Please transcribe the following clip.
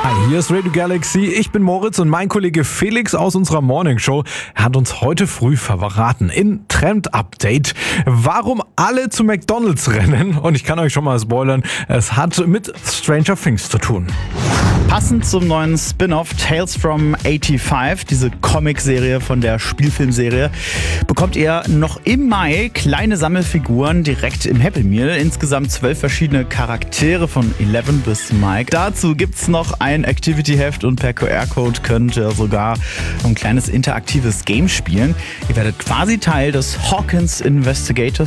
Hi, hier ist Radio Galaxy. Ich bin Moritz und mein Kollege Felix aus unserer Morning Show hat uns heute früh verraten in Trend Update, warum alle zu McDonald's rennen. Und ich kann euch schon mal spoilern, es hat mit Stranger Things zu tun. Passend zum neuen Spin-off Tales from 85, diese Comic-Serie von der Spielfilmserie, bekommt ihr noch im Mai kleine Sammelfiguren direkt im Happy Meal. Insgesamt 12 verschiedene Charaktere von 11 bis Mike. Dazu gibt's noch ein Activity-Heft und per QR-Code könnt ihr sogar ein kleines interaktives Game spielen. Ihr werdet quasi Teil des Hawkins Investigators